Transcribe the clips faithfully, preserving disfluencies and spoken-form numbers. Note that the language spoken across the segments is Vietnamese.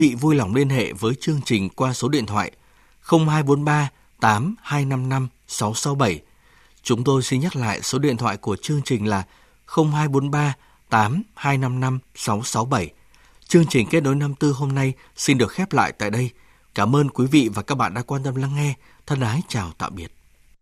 Chị vui lòng liên hệ với chương trình qua số điện thoại không hai bốn ba tám hai năm năm sáu sáu bảy. Chúng tôi xin nhắc lại số điện thoại của chương trình là không hai bốn ba tám hai năm năm sáu sáu bảy. Chương trình Kết nối năm tư hôm nay xin được khép lại tại đây. Cảm ơn quý vị và các bạn đã quan tâm lắng nghe. Thân ái chào tạm biệt.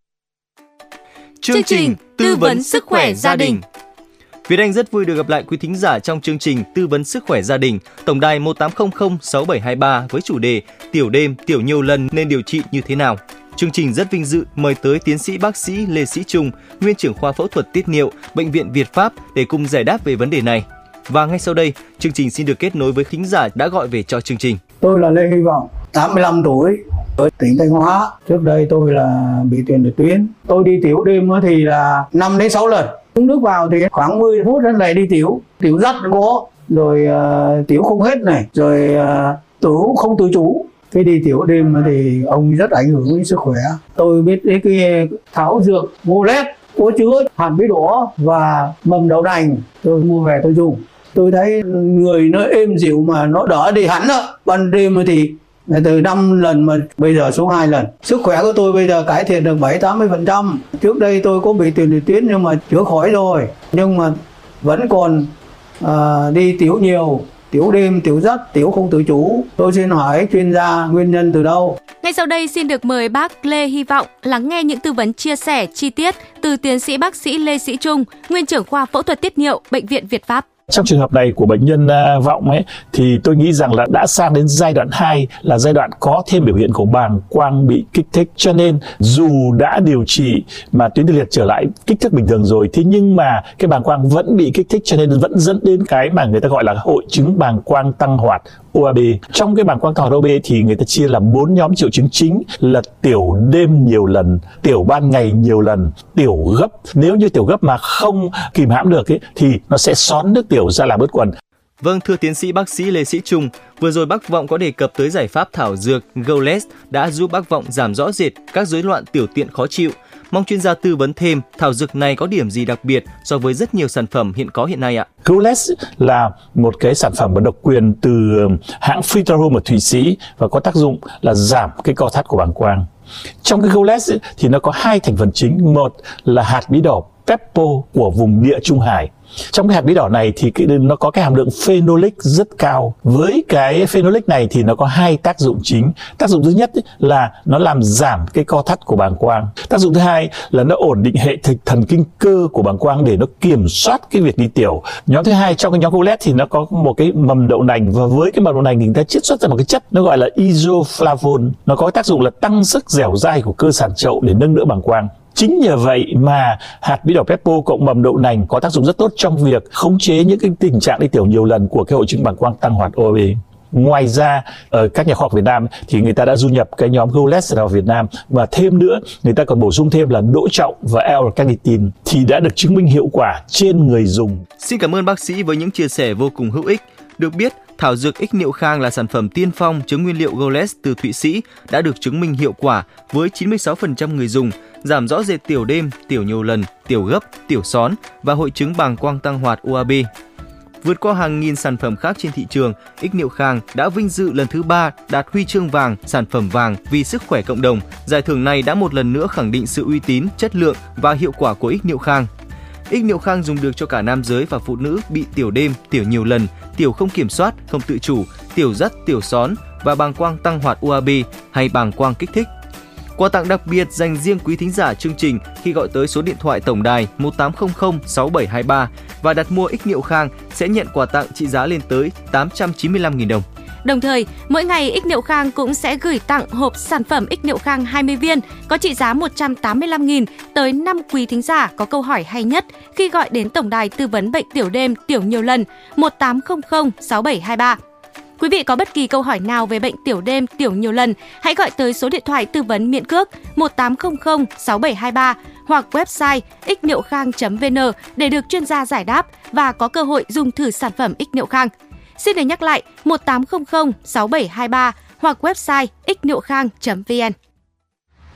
Chương trình Tư vấn Sức khỏe Gia đình. Việt Anh rất vui được gặp lại quý thính giả trong chương trình Tư vấn Sức khỏe Gia đình, tổng đài một tám không không sáu bảy hai ba với chủ đề Tiểu đêm, tiểu nhiều lần nên điều trị như thế nào. Chương trình rất vinh dự mời tới tiến sĩ bác sĩ Lê Sĩ Trung, nguyên trưởng khoa phẫu thuật tiết niệu, Bệnh viện Việt Pháp để cùng giải đáp về vấn đề này. Và ngay sau đây, chương trình xin được kết nối với thính giả đã gọi về cho chương trình. Tôi là Lê Hy Vọng, tám mươi lăm tuổi, ở tỉnh Thanh Hóa. Trước đây tôi là bị tiền liệt tuyến. Tôi đi tiểu đêm thì là năm đến sáu lần. Uống nước vào thì khoảng mười phút đến này đi tiểu. Tiểu dắt có, rồi uh, tiểu không hết này, rồi uh, tiểu không tự chủ. Cái đi tiểu đêm thì ông rất ảnh hưởng đến sức khỏe. Tôi biết cái, cái thảo dược Golet có chứa hạt bí đỏ và mầm đậu nành. Tôi mua về tôi dùng. Tôi thấy người nó êm dịu mà nó đỡ đi hẳn đó. Ban đêm thì từ năm lần mà bây giờ xuống hai lần. Sức khỏe của tôi bây giờ cải thiện được bảy đến tám mươi phần trăm. Trước đây tôi có bị tiền liệt tuyến nhưng mà chữa khỏi rồi. Nhưng mà vẫn còn uh, đi tiểu nhiều, tiểu đêm, tiểu giấc, tiểu không tự chủ. Tôi xin hỏi chuyên gia nguyên nhân từ đâu? Ngay sau đây xin được mời bác Lê Hy Vọng lắng nghe những tư vấn chia sẻ chi tiết từ tiến sĩ bác sĩ Lê Sĩ Trung, nguyên trưởng khoa phẫu thuật tiết niệu, Bệnh viện Việt Pháp. Trong trường hợp này của bệnh nhân uh, Vọng ấy thì tôi nghĩ rằng là đã sang đến giai đoạn hai là giai đoạn có thêm biểu hiện của bàng quang bị kích thích, cho nên dù đã điều trị mà tuyến tiền liệt trở lại kích thước bình thường rồi, thế nhưng mà cái bàng quang vẫn bị kích thích, cho nên vẫn dẫn đến cái mà người ta gọi là hội chứng bàng quang tăng hoạt o a bê. Trong cái bàng quang tăng hoạt o a bê thì người ta chia làm bốn nhóm triệu chứng chính là tiểu đêm nhiều lần, tiểu ban ngày nhiều lần, tiểu gấp. Nếu như tiểu gấp mà không kìm hãm được ấy, thì nó sẽ xón nước tiểu ra làm bớt quần. Vâng, thưa tiến sĩ bác sĩ Lê Sĩ Trung, vừa rồi bác Vọng có đề cập tới giải pháp thảo dược Golet đã giúp bác Vọng giảm rõ rệt các rối loạn tiểu tiện khó chịu. Mong chuyên gia tư vấn thêm thảo dược này có điểm gì đặc biệt so với rất nhiều sản phẩm hiện có hiện nay ạ? Golet là một cái sản phẩm độc quyền từ hãng Fritarom ở Thụy Sĩ và có tác dụng là giảm cái co thắt của bàng quang. Trong cái Golet thì nó có hai thành phần chính, một là hạt bí đỏ Peppo của vùng Địa Trung Hải. Trong cái hạt bí đỏ này thì cái, nó có cái hàm lượng phenolic rất cao. Với cái phenolic này thì nó có hai tác dụng chính. Tác dụng thứ nhất ấy, là nó làm giảm cái co thắt của bàng quang. Tác dụng thứ hai là nó ổn định hệ thần kinh cơ của bàng quang để nó kiểm soát cái việc đi tiểu. Nhóm thứ hai trong cái nhóm Golet thì nó có một cái mầm đậu nành, và với cái mầm đậu nành thì người ta chiết xuất ra một cái chất nó gọi là isoflavone. Nó có tác dụng là tăng sức dẻo dai của cơ sản chậu để nâng đỡ bàng quang. Chính nhờ vậy mà hạt bí đỏ Peppo cộng mầm đậu nành có tác dụng rất tốt trong việc khống chế những cái tình trạng đi tiểu nhiều lần của cái hội chứng bàng quang tăng hoạt o a bê. Ngoài ra, ở các nhà khoa học Việt Nam thì người ta đã du nhập cái nhóm Golet vào Việt Nam, và thêm nữa người ta còn bổ sung thêm là đỗ trọng và L-carnitin thì đã được chứng minh hiệu quả trên người dùng. Xin cảm ơn bác sĩ với những chia sẻ vô cùng hữu ích. Được biết, thảo dược ích niệu khang là sản phẩm tiên phong chứa nguyên liệu Golet từ Thụy Sĩ đã được chứng minh hiệu quả với chín mươi sáu phần trăm người dùng, giảm rõ rệt tiểu đêm, tiểu nhiều lần, tiểu gấp, tiểu xón và hội chứng bàng quang tăng hoạt o a bê. Vượt qua hàng nghìn sản phẩm khác trên thị trường, ích niệu khang đã vinh dự lần thứ ba đạt huy chương vàng sản phẩm vàng vì sức khỏe cộng đồng. Giải thưởng này đã một lần nữa khẳng định sự uy tín, chất lượng và hiệu quả của ích niệu khang. Ích niệu khang dùng được cho cả nam giới và phụ nữ bị tiểu đêm, tiểu nhiều lần, tiểu không kiểm soát, không tự chủ, tiểu dắt, tiểu xón và bàng quang tăng hoạt o a bê hay bàng quang kích thích. Quà tặng đặc biệt dành riêng quý thính giả chương trình khi gọi tới số điện thoại tổng đài một tám không không sáu bảy hai ba và đặt mua ích niệu khang sẽ nhận quà tặng trị giá lên tới tám trăm chín mươi lăm nghìn đồng. Đồng thời, mỗi ngày ích niệu khang cũng sẽ gửi tặng hộp sản phẩm ích niệu khang hai mươi viên có trị giá một trăm tám mươi lăm nghìn tới năm quý thính giả có câu hỏi hay nhất khi gọi đến tổng đài tư vấn bệnh tiểu đêm, tiểu nhiều lần một tám không không sáu bảy hai ba. Quý vị có bất kỳ câu hỏi nào về bệnh tiểu đêm, tiểu nhiều lần, hãy gọi tới số điện thoại tư vấn miễn cước một tám không không sáu bảy hai ba hoặc website ích niệu khang chấm vê en để được chuyên gia giải đáp và có cơ hội dùng thử sản phẩm ích niệu khang. Xin được nhắc lại một tám không không sáu bảy hai ba hoặc website ích niệu khang chấm vê en.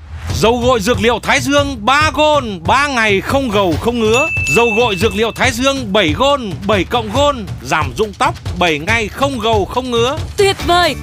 Dầu gội dược liệu Thái Dương ba gôn, ba ngày không gầu không ngứa. Dầu gội dược liệu Thái Dương bảy gôn, bảy cộng gôn, giảm rụng tóc, bảy ngày không gầu không ngứa. Tuyệt vời!